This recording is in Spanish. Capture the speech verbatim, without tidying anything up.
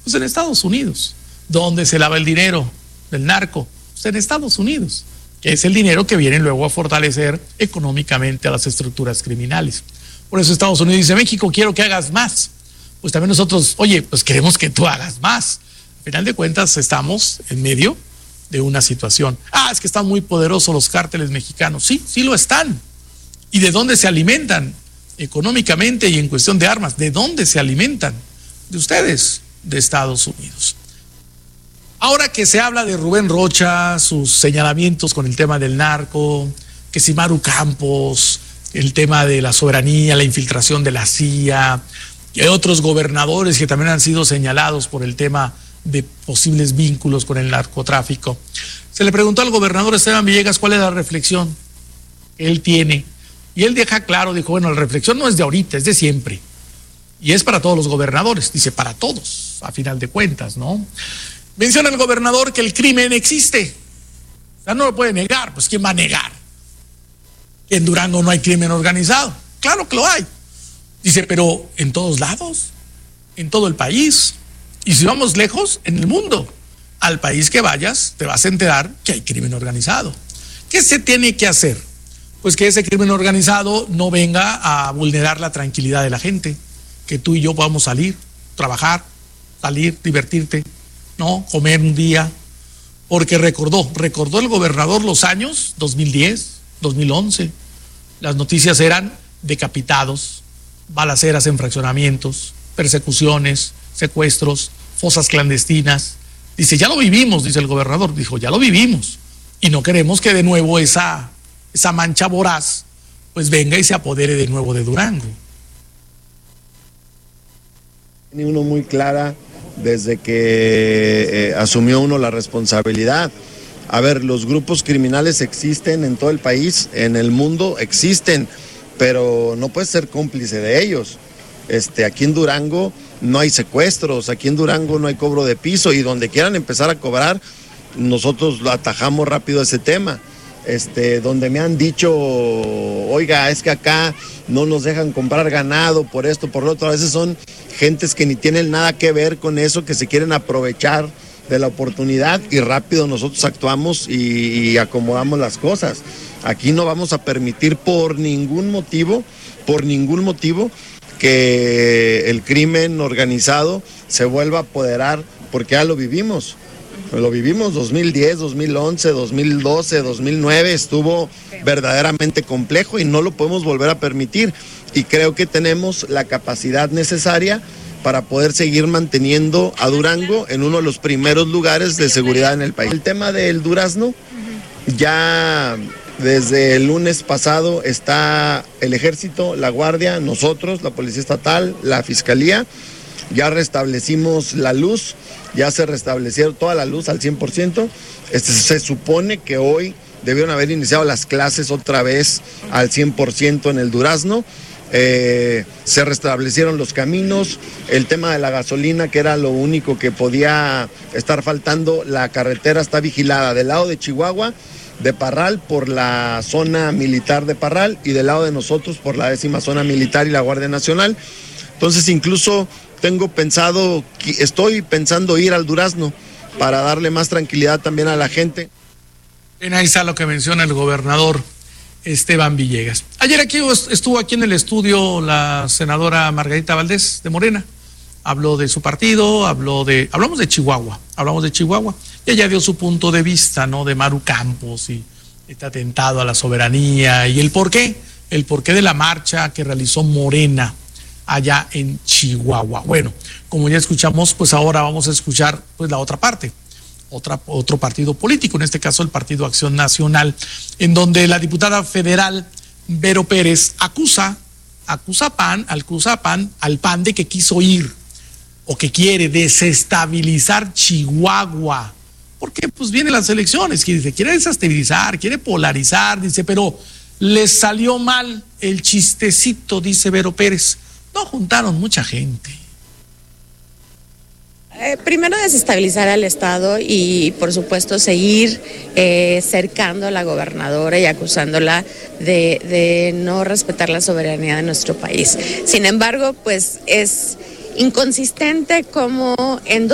Pues en Estados Unidos. ¿Dónde se lava el dinero del narco? Pues en Estados Unidos, que es el dinero que viene luego a fortalecer económicamente a las estructuras criminales. Por eso Estados Unidos dice, México, quiero que hagas más. Pues también nosotros, oye, pues queremos que tú hagas más. Al final de cuentas estamos en medio de una situación. Ah, es que están muy poderosos los cárteles mexicanos. Sí, sí lo están. ¿Y de dónde se alimentan? Económicamente y en cuestión de armas, ¿de dónde se alimentan? De ustedes, de Estados Unidos. Ahora que se habla de Rubén Rocha, sus señalamientos con el tema del narco, que si Maru Campos, el tema de la soberanía, la infiltración de la C I A, y hay otros gobernadores que también han sido señalados por el tema de posibles vínculos con el narcotráfico. Se le preguntó al gobernador Esteban Villegas cuál es la reflexión que él tiene. Y él deja claro, dijo, bueno, la reflexión no es de ahorita, es de siempre. Y es para todos los gobernadores, dice, para todos, a final de cuentas, ¿no? Menciona el gobernador que el crimen existe. O sea, no lo puede negar, pues ¿quién va a negar que en Durango no hay crimen organizado? Claro que lo hay. Dice, pero en todos lados, en todo el país. Y si vamos lejos, en el mundo. Al país que vayas, te vas a enterar que hay crimen organizado. ¿Qué se tiene que hacer? Pues que ese crimen organizado no venga a vulnerar la tranquilidad de la gente. Que tú y yo podamos salir, trabajar, salir, divertirte, ¿no? Comer un día. Porque recordó, recordó el gobernador los años dos mil diez, dos mil once. Las noticias eran decapitados, balaceras en fraccionamientos, persecuciones, secuestros, fosas clandestinas. Dice, ya lo vivimos, dice el gobernador. Dijo, ya lo vivimos. Y no queremos que de nuevo esa, esa mancha voraz pues venga y se apodere de nuevo de Durango. Tiene uno muy clara desde que eh, asumió uno la responsabilidad. A ver, los grupos criminales existen en todo el país, en el mundo existen, pero no puedes ser cómplice de ellos. Este, aquí en Durango no hay secuestros, aquí en Durango no hay cobro de piso y donde quieran empezar a cobrar, nosotros lo atajamos rápido ese tema. Este, donde me han dicho, oiga, es que acá no nos dejan comprar ganado por esto, por lo otro, a veces son gentes que ni tienen nada que ver con eso, que se quieren aprovechar de la oportunidad y rápido nosotros actuamos y, y acomodamos las cosas. Aquí no vamos a permitir por ningún motivo, por ningún motivo, que el crimen organizado se vuelva a apoderar, porque ya lo vivimos. Lo vivimos dos mil diez, dos mil once, dos mil doce, dos mil nueve, estuvo verdaderamente complejo y no lo podemos volver a permitir. Y creo que tenemos la capacidad necesaria para poder seguir manteniendo a Durango en uno de los primeros lugares de seguridad en el país. El tema del durazno, ya desde el lunes pasado está el Ejército, la Guardia, nosotros, la Policía Estatal, la Fiscalía. Ya restablecimos la luz, ya se restablecieron toda la luz al cien por ciento. Este, se supone que hoy debieron haber iniciado las clases otra vez al cien por ciento en el Durazno. Eh, se restablecieron los caminos, el tema de la gasolina, que era lo único que podía estar faltando, la carretera está vigilada del lado de Chihuahua, de Parral por la zona militar de Parral y del lado de nosotros por la décima zona militar y la Guardia Nacional. Entonces incluso tengo pensado, estoy pensando ir al Durazno para darle más tranquilidad también a la gente. Bien, ahí está lo que menciona el gobernador Esteban Villegas. Ayer aquí estuvo aquí en el estudio la senadora Margarita Valdés de Morena. Habló de su partido, habló de, hablamos de Chihuahua, hablamos de Chihuahua. Y ella dio su punto de vista, ¿no? De Maru Campos y este atentado a la soberanía y el porqué, el porqué de la marcha que realizó Morena allá en Chihuahua. Bueno, como ya escuchamos, pues ahora vamos a escuchar pues la otra parte, otra, otro partido político, en este caso el Partido Acción Nacional, en donde la diputada federal Vero Pérez acusa, acusa a PAN, acusa a PAN, al PAN de que quiso ir o que quiere desestabilizar Chihuahua, porque pues vienen las elecciones, que dice, quiere desestabilizar, quiere polarizar, dice, pero les salió mal el chistecito, dice Vero Pérez. No juntaron mucha gente. Eh, primero desestabilizar al Estado y por supuesto seguir eh, cercando a la gobernadora y acusándola de, de no respetar la soberanía de nuestro país. Sin embargo, pues es inconsistente como en dos